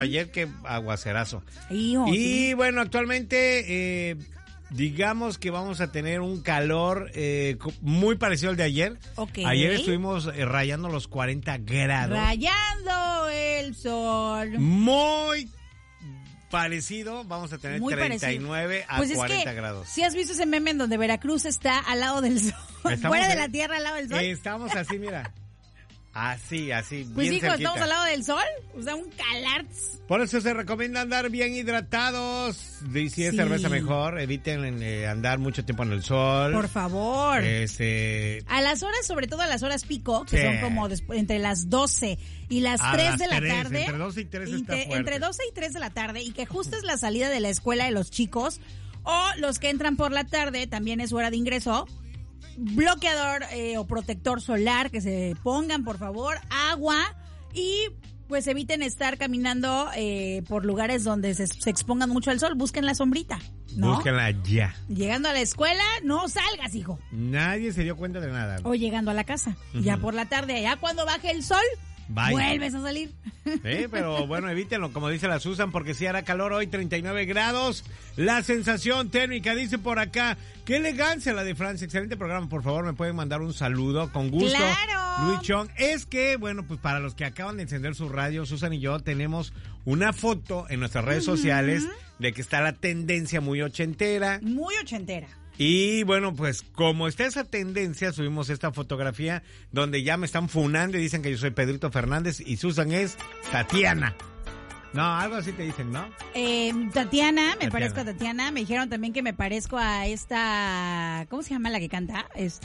Ayer qué aguacerazo. Hijo, y sí. bueno, actualmente digamos que vamos a tener un calor muy parecido al de ayer. Ok. Ayer estuvimos rayando los 40 grados. Rayando el sol. Muy parecido, vamos a tener Muy 39 a pues 40 grados. Si has visto ese meme en donde Veracruz está al lado del sol, fuera de la tierra al lado del sol. Estamos así, mira. Así, Pues bien hijo, cerquita. estamos al lado del sol, o sea, un calartz. Por eso se recomienda andar bien hidratados. Y si es Sí. cerveza mejor, eviten andar mucho tiempo en el sol. Por favor. A las horas, sobre todo a las horas pico, que Sí. son como entre las 12 y las 3 de la 3, tarde. Entre 12 y 3 está fuerte. Entre 12 y 3 de la tarde, y que justo es la salida de la escuela de los chicos, o los que entran por la tarde, también es hora de ingreso. Bloqueador o protector solar, que se pongan, por favor, agua, y pues eviten estar caminando por lugares donde se expongan mucho al sol. Busquen la sombrita, ¿no? Búsquenla ya. Llegando a la escuela, no salgas, hijo. Nadie se dio cuenta de nada. O llegando a la casa. Ya por la tarde, allá cuando baje el sol, Bye. vuelves a salir. Sí, pero bueno, evítenlo, como dice la Susan, porque sí hará calor hoy, 39 grados. La sensación térmica, dice por acá, qué elegancia la de Francia, excelente programa, por favor, me pueden mandar un saludo, con gusto. ¡Claro! Luis Chong, es que, bueno, pues para los que acaban de encender su radio, Susan y yo tenemos una foto en nuestras redes sociales de que está la tendencia muy ochentera. Muy ochentera. Y bueno, pues como está esa tendencia, subimos esta fotografía donde ya me están funando y dicen que yo soy Pedrito Fernández y Susan es Tatiana. No, algo así te dicen, ¿no? Tatiana, me parezco a Tatiana. Me dijeron también que me parezco a esta... ¿Cómo se llama la que canta?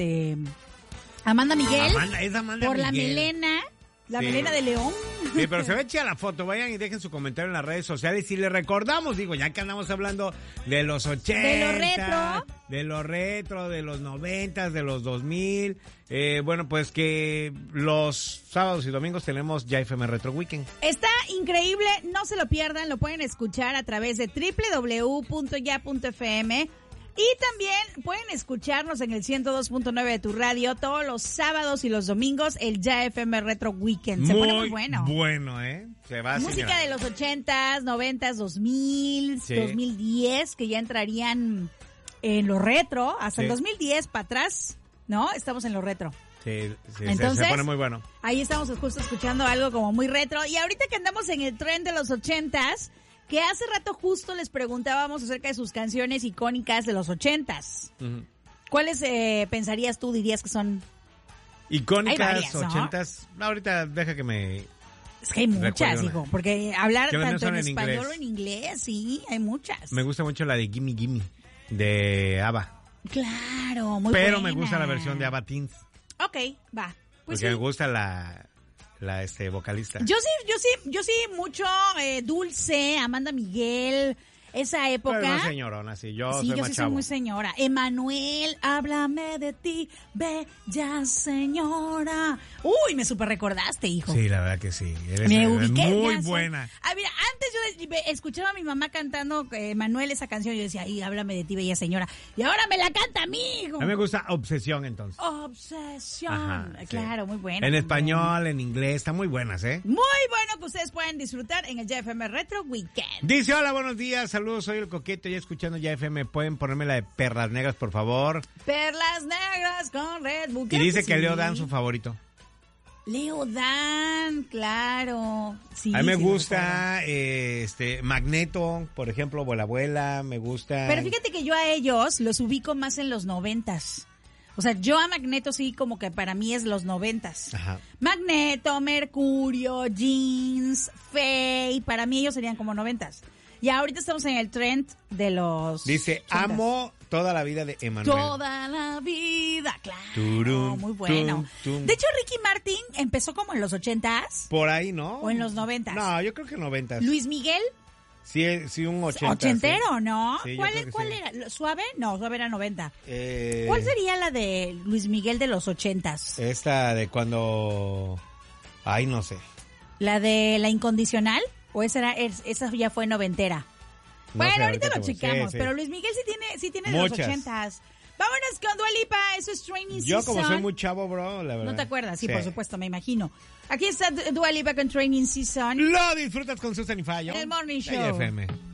Amanda Miguel. Es Amanda por Miguel. La melena. La Sí. melena de león. Sí, pero se ve chida la foto. Vayan y dejen su comentario en las redes sociales. Y les recordamos, digo, ya que andamos hablando de los 80. De lo retro. De lo retro, de los 90, de los 2000. Bueno, pues que los sábados y domingos tenemos Ya FM Retro Weekend. Está increíble, no se lo pierdan. Lo pueden escuchar a través de www.ya.fm. Y también pueden escucharnos en el 102.9 de tu radio todos los sábados y los domingos, el Ya FM Retro Weekend. Se pone muy bueno. Bueno, se va así, Música mira. de los 80s, 90s, 2000, Sí. 2010, que ya entrarían en lo retro, hasta el 2010 para atrás, ¿no? Estamos en lo retro. Sí, Entonces, se pone muy bueno. Ahí estamos justo escuchando algo como muy retro. Y ahorita que andamos en el tren de los 80s, que hace rato justo les preguntábamos acerca de sus canciones icónicas de los 80s. Uh-huh. ¿Cuáles pensarías tú, dirías que son? Icónicas, Hay varias, ¿no? 80s. Ahorita deja que me... Es que hay muchas, hijo, porque hablar Que tanto son en español inglés. o en inglés, sí, hay muchas. Me gusta mucho la de Gimme Gimme, de ABBA. Claro, muy Pero buena. me gusta la versión de ABBA Teens. Ok, va. Pues Porque sí. me gusta la vocalista. Yo sí, mucho Dulce, Amanda Miguel, esa época. Pero no señorona, sí, yo soy yo más sí chavo. soy muy señora. Emanuel, háblame de ti, bella señora. Uy, me super recordaste, hijo. Sí, la verdad que sí. Me ubiqué. muy ya sé. buena. Ah, mira, antes yo escuchaba a mi mamá cantando Manuel esa canción y yo decía, ay, háblame de ti, bella señora. Y ahora me la canta a mí, hijo. A mí me gusta Obsesión, entonces. Obsesión. Ajá, Claro, sí. muy buena. En muy español, buena. en inglés, están muy buenas, ¿eh? Muy bueno que ustedes pueden disfrutar en el Ya FM Retro Weekend. Dice, hola, buenos días, saludos, soy el Coqueto, ya escuchando Ya FM, ¿pueden ponerme la de Perlas Negras, por favor? Perlas negras con Red Bull. Y dice que sí. Leo Dan su favorito. Leo Dan, claro. Sí, A mí me sí, gusta Magneto, por ejemplo, Vuela Vuela, me gusta. Pero fíjate que yo a ellos los ubico más en los 90s. O sea, yo a Magneto sí como que para mí es los 90s. Ajá. Magneto, Mercurio, Jeans, Faye, para mí ellos serían como 90s. Y ahorita estamos en el trend de los Dice, 80s. amo toda la vida de Emanuel. Toda la vida, claro. Turum, muy bueno. tum, tum. De hecho, Ricky Martin empezó como en los 80s. Por ahí, ¿no? ¿O en los 90s? No, yo creo que 90s. Luis Miguel, Sí, un 80. ochentero, sí. ¿no? Sí, yo ¿Cuál, creo que cuál sí. era? ¿Suave? No, Suave era 90. Eh, ¿Cuál sería la de Luis Miguel de los 80s? Esta de cuando... Ay, no sé. ¿La de La Incondicional? ¿O esa ya fue noventera? No Bueno, sé, ahorita lo te voy- checamos, sí, sí. pero Luis Miguel sí tiene de Muchas. los 80s. Vámonos con Dua Lipa, eso es Training Season. Yo como soy muy chavo, bro, la verdad. ¿No te acuerdas? Sí, por supuesto, me imagino. Aquí está Dua Lipa con Training Season. Lo disfrutas con Susan y Fallo. El Morning Show. Bella FM.